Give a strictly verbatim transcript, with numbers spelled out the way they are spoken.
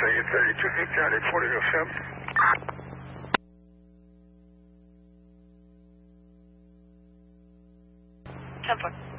Vegas thirty-two, Charlie, forty oh seven. ten foot.